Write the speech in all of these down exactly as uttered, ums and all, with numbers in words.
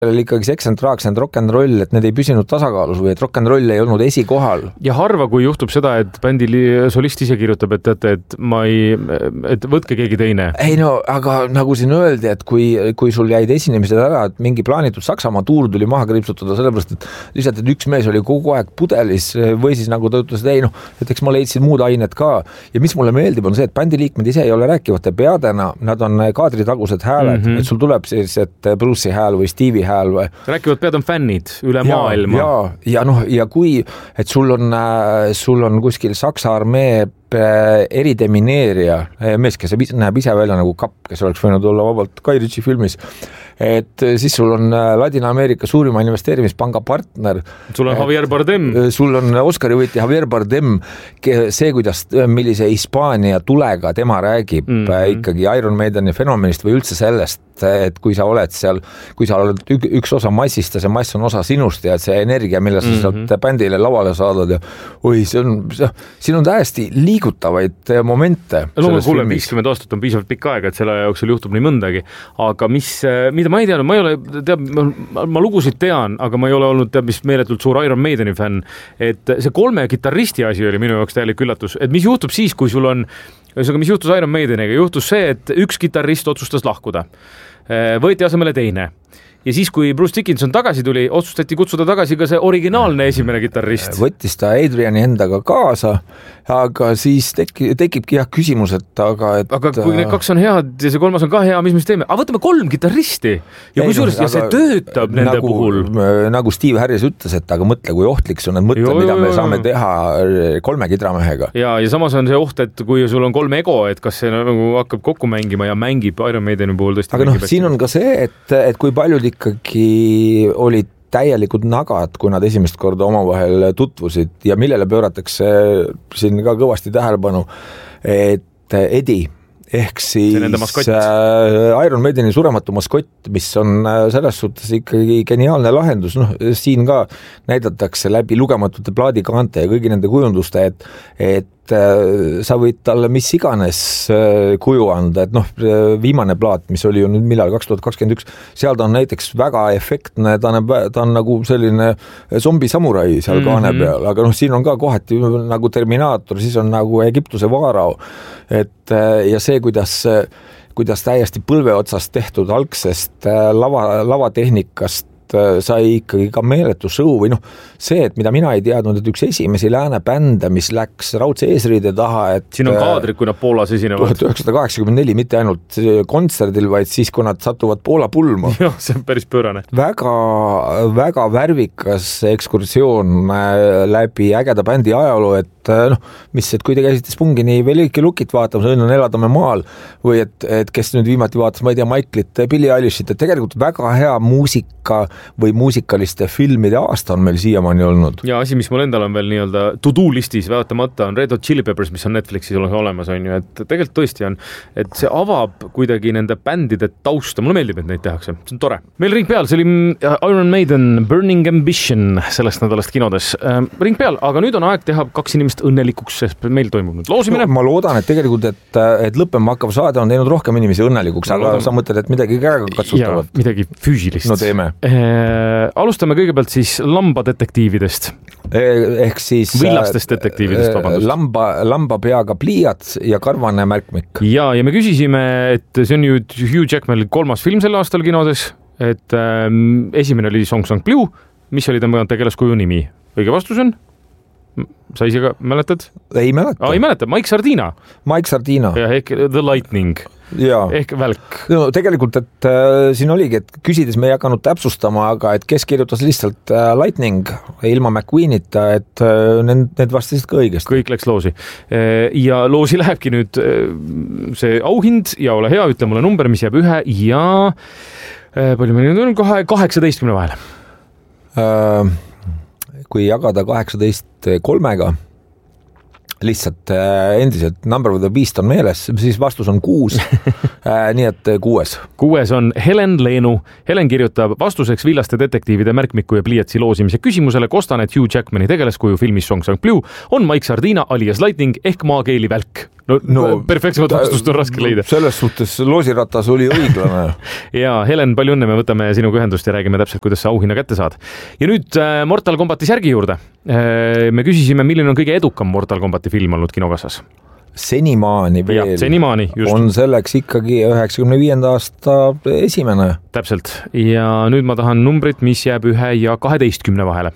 oli ikkagi Sex and Drugs and Rock and Roll, et need ei püsinud tasakaalus või et Rock and Roll ei olnud esikohal. Ja harva, kui juhtub seda, et bändi solist ise kirjutab, et teate, et ma ei, et võtke keegi teine. Ei no, aga nagu siin öeldi, et kui, kui sul jäid esinemised ära, et mingi plaanitud Saksamaa tuur tuli maha kriipsutada, sellepärast, et lihtsalt, et üks mees oli kogu aeg pudelis või siis nagu ta ütles, et ei noh, et eks ma leidsin muud ained ka. Ja mis mulle meeldib on see, et bändi liikmed ise ei ole rääkivate peadena, nad on kaadritagused hääled, mm-hmm. et sul tuleb siis, et Bruce'i hääl või Stevie hääl või. Rääkivad pead on fännid üle ja, maailma. Ja, ja, noh, ja kui, et sul on, sul on kuskil Saksa armee eridemineerija, mees, kes näeb ise välja nagu kapp, kes oleks võinud olla vabalt Guy Ritchie filmis, et siis sul on Ladina-Ameerika suurima investeerimispanga partner. Sul on Javier Bardem. Sul on Oscari võitja Javier Bardem, see, kuidas, millise Hispaania tulega tema räägib mm-hmm. ikkagi Iron Maideni fenomenist või üldse sellest, et kui sa oled seal, kui sa oled üks osa massist ja see mass on osa sinust ja see energia, mille sa mm-hmm. sealt bändile lavale saadad ja oi, see on, siin on täiesti liigutavaid momente. No, kuule, viiskümmend aastat on piisavalt pikk aega, et selle jooksul juhtub nii mõndagi, aga mis, mida ma ei teadnud, ma ei ole, teab, ma, ma lugusid tean, aga ma ei ole olnud, teab, mis meeletult suur Iron Maideni fänn, et see kolme kitarristi asi oli minu jaoks täielik üllatus, et mis juhtub siis, kui sul on, mis juhtus Iron Maideniga, juhtus see, et üks kitarrist otsustas lahkuda. Võeti asemele teine. Ja siis, kui Bruce Dickinson tagasi tuli, otsustati kutsuda tagasi ka see originaalne esimene kitarrist. Võttis ta Adriani endaga kaasa, aga siis teki, tekibki jah küsimus, et aga... Et, aga kui need kaks on head ja see kolmas on ka hea, mis me teeme? Aga võtame kolm kitarristi ja kui suures, ja see töötab nende nagu, puhul. Nagu Steve Harris ütles, et aga mõtle, kui ohtlik see on, et mõtle, jo, mida jo, me saame teha kolme kidramehega. Ja, ja samas on see oht, et kui sul on kolm ego, et kas see nagu hakkab kokku mängima ja mängib Iron Maideni puhul tõesti. Aga noh, siin on ka see, et, et kui paljud ikkagi olid täielikud nagad, kui nad esimest korda omavahel tutvusid ja millele pööratakse siin ka kõvasti tähelepanu, et Eddie ehk siis Iron Maideni surematu maskott, mis on selles suhtes ikkagi geniaalne lahendus, noh, siin ka näidatakse läbi lugematute plaadikaante ja kõigi nende kujunduste, et, et sa võid talle mis iganes kuju anda, et noh, viimane plaat, mis oli ju nüüd millal, kaks tuhat kakskümmend üks, seal ta on näiteks väga efektne, ta on, ta on nagu selline zombisamurai seal mm-hmm. kaane peal, aga noh, siin on ka kohati nagu Terminaator, siis on nagu Egiptuse vaarao, et ja see, kuidas, kuidas täiesti põlve otsast tehtud algsest lava, lavatehnikast sai ikkagi ka meeletu show või noh, see, et mida mina ei teadnud, et üks esimesi lääne bände, mis läks raudse eesriide taha, et siin on kaadrid, kui nad Poolas esinevad. tuhat üheksasada kaheksakümmend neli mitte ainult kontserdil, vaid siis, kui nad satuvad Poola pulma. Jah, see on päris pöörane. Väga, väga värvikas ekskursioon läbi ägeda bändi ajaloo, et noh, mis, et kui te käisite Spungini Veliki Lukit vaatamas, õnn on elada me maal, või et, et kes nüüd viimati vaatas, ma ei tea, Michaelit, Billie Eilishit, et tegelikult väga hea muusika või muusikaliste filmide aasta on meil siiamaani olnud. Ja asi, mis mul endal on veel nii-öelda to-do listis vaatamata, on Red Hot Chili Peppers, mis on Netflixis olemas, on ju, et tegelikult tõesti on, et see avab kuidagi nende bändide tausta. Mulle meeldib, et neid tehakse. See on tore. Meil ring peal, see oli Iron Maiden Burning Ambition sellest nädalast kinodes. Ring peal, aga nüüd on aeg teha kaks inimest õnnelikuks, sest meil toimub nüüd loosimine. No, ma loodan, et tegelikult, et, et lõppema hakkav saade on teinud rohkem inimesi õnnelikuks, ma aga loodan. Sa mõtled, et midagi käega katsutavat. Ja, midagi füüsilist. No teeme. Alustame kõigepealt siis lambadetektiividest. Ehk siis villastest detektiividest, vabandust. Lamba, lamba peaga pliiats ja karvane märkmik. Ja, ja me küsisime, et see on ju Hugh Jackmanil kolmas film sel aastal kinodes, et ähm, esimene oli Song Song Blue, mis oli tema tegelaskuju nimi. Õige vastus on? Sa ise ka mäletad? Ei mäleta. Ah, ei mäleta, Mike Sardina. Mike Sardina. Ja ehk The Lightning. Ja. Ehk välk. No, tegelikult, et äh, siin oligi, et küsides me ei hakanud täpsustama, aga et kes kirjutas lihtsalt äh, Lightning ilma McQueenita, et äh, need, need vastasid ka õigesti. Kõik läks loosi. Ja loosi lähebki nüüd see auhind ja ole hea, ütle mulle number, mis jääb ühe ja palju meil nüüd on kohe kaheksateistkümne vahel. Äh, kui jagada kaheksateist kolmega, lihtsalt äh, endiselt Number of the Beast on meeles, siis vastus on kuus äh,, nii et kuues. Kuues on Helen Leenu. Helen kirjutab vastuseks Villaste detektiivide märkmiku ja pliiatsi loosimise küsimusele kostan, et Hugh Jackmani tegeleskuju filmis Songs of Blue on Mike Sardina alias Lightning ehk maakeeli välk. No, no perfektsemat vastust on raske leida. Selles suhtes loosiratas oli õiglane. ja Helen, palju õnne, me võtame sinuga ühendust ja räägime täpselt, kuidas sa auhinna kätte saad. Ja nüüd äh, Mortal Kombati särgi juurde. Äh, me küsisime, milline on kõige edukam Mortal Kombati film olnud kinokassas? Senimaani veel. Ja, senimaani, just. On selleks ikkagi üheksakümne viienda aasta esimene. Täpselt. Ja nüüd ma tahan numbrit, mis jääb ühe ja kaheteistkümne vahele.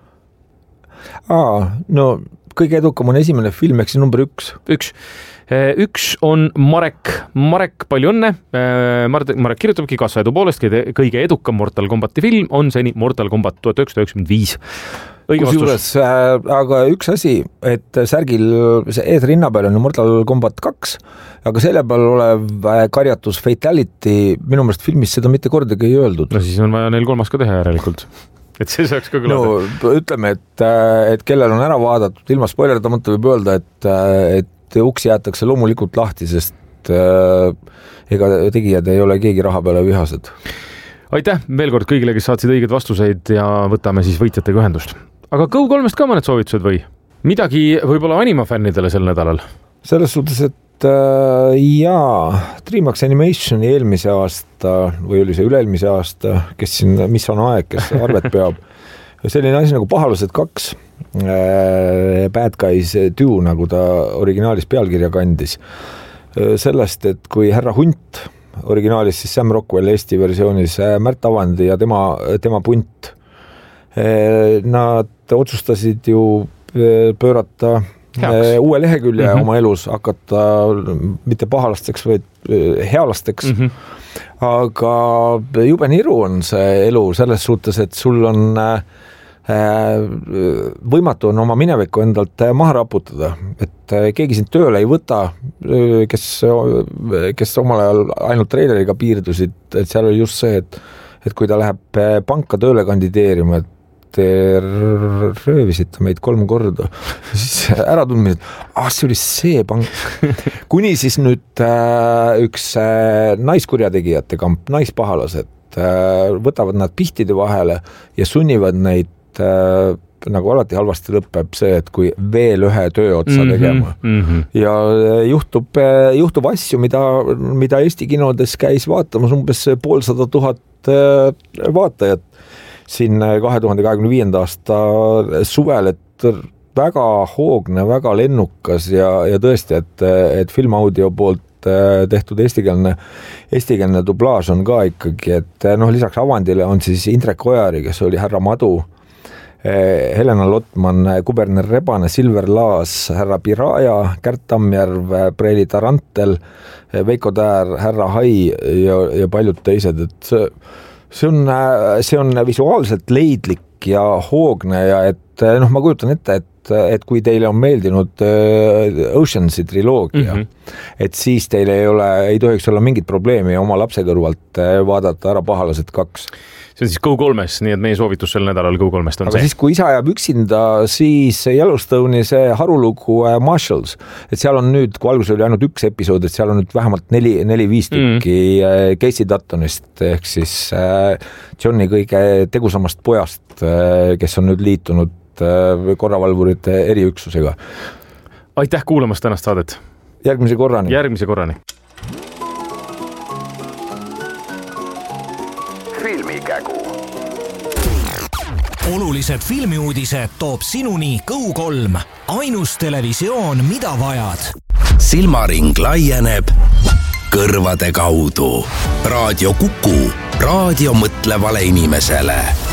Aa, no kõige edukam on esimene film, eks see number üks. Üks. Üks on Marek. Marek, palju õnne. Marek kirjutabki kassa edu poolest, kõige edukam Mortal Kombati film on seni Mortal Kombat tuhat üheksasada üheksakümmend viis. Õige vastus. Aga üks asi, et särgil see eesrinna peal on Mortal Kombat kaks, aga selle peal olev karjatus Fatality minu meelest filmis seda mitte kordagi ei öeldud. No siis on vaja neil kolmas ka teha järelikult. Et see saaks ka kõlada. No ütleme, et, et kellel on ära vaadatud, ilma spoilerdamata võib öelda, et, et uks jäetakse loomulikult lahti, sest äh, ega tegijad ei ole keegi raha peale vihased. Aitäh veel kord kõigile, kes saatsid õiged vastuseid ja võtame siis võitjatega ühendust. Aga Go kolmest ka mõned soovitused või? Midagi võib-olla animafännidele sel nädalal? Selles suhtes, et äh, jaa, DreamWorks Animationi eelmise aasta või oli see üleelmise aasta, kes siin, mis on aeg, kes arvet peab. Selline asi nagu Pahalused kaks, äh, Bad Guys two, nagu ta originaalis pealkirja kandis. Sellest, et kui härra Hunt, originaalis siis Sam Rockwell Eesti versioonis, Märt Avandi ja tema, tema punt, nad otsustasid ju pöörata Heaks. Uue lehekülje mm -hmm. oma elus, hakata mitte pahalasteks, vaid healasteks. Mm -hmm. Aga jube niru on see elu selles suhtes, et sul on äh, võimatu on oma minevikku endalt maha raputada, et keegi sind tööle ei võta, kes, kes omal ajal ainult treileriga piirdusid, et seal oli just see, et, et kui ta läheb panka tööle kandideerima, et te röövisite meid kolm korda. Siis ära tundmine, et ah, see oli see pank. Kuni siis nüüd äh, üks äh, naiskurjategijate kamp, naispahalased, äh, võtavad nad pihtide vahele ja sunnivad neid, äh, nagu alati halvasti lõpeb see, et kui veel ühe töö otsa mm-hmm, tegema. Mm-hmm. Ja juhtub, juhtub asju, mida, mida Eesti kinodes käis vaatamas umbes poolsada tuhat äh, vaatajat siin kahe tuhande kahekümne viienda aasta suvel, et väga hoogne, väga lennukas ja, ja tõesti, et, et filmaudio poolt tehtud eestikeelne, eestikeelne dublaaž on ka ikkagi, et noh, lisaks Avandile on siis Indrek Ojari, kes oli härra Madu, Helena Lotman, kuberner Rebane, Silver Laas, härra Piraja, Kärt Tammjärv, Preili Tarantel, Veiko Täär, härra Hai ja, ja paljud teised, et see See on, see on visuaalselt leidlik ja hoogne ja et noh, ma kujutan ette, et, et kui teile on meeldinud Oceansi triloogia, mm-hmm. et siis teile ei ole, ei tohiks olla mingit probleemi oma lapse kõrvalt vaadata ära Pahalased kaks. See on siis Go kolmes, nii et meie soovitus sel nädalal Go kolmest on Aga see. Siis, kui isa jääb üksinda, siis Yellowstone'i see harulugu Marshalls, et seal on nüüd, kui alguses oli ainult üks episood, et seal on nüüd vähemalt neli, neli-viis tükki mm. Casey Duttonist, ehk siis Johni kõige tegusamast pojast, kes on nüüd liitunud korravalvurite eriüksusega. Aitäh kuulamast tänast saadet! Järgmise korrani! Järgmise korrani! Filmikägu. Olulised filmiuudised toob sinuni Go kolm. Ainus televisioon, mida vajad. Silmaring laieneb kõrvade kaudu. Raadio Kuku. Raadio mõtlevale inimesele.